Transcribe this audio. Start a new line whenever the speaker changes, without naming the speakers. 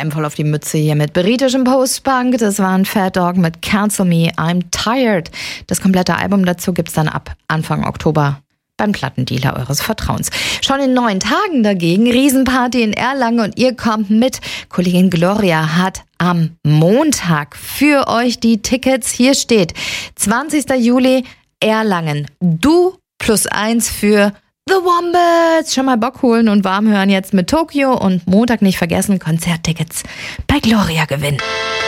WM voll auf die Mütze hier mit britischem Post-Punk. Das war ein Fat Dog mit Cancel Me, I'm Tired. Das komplette Album dazu gibt's dann ab Anfang Oktober beim Plattendealer eures Vertrauens. Schon in 9 Tagen dagegen, Riesenparty in Erlangen und ihr kommt mit. Kollegin Gloria hat am Montag für euch die Tickets. Hier steht 20. Juli Erlangen. Du +1 für The Wombats. Schon mal Bock holen und warm hören jetzt mit Tokio und Montag nicht vergessen, Konzerttickets bei Gloria gewinnen.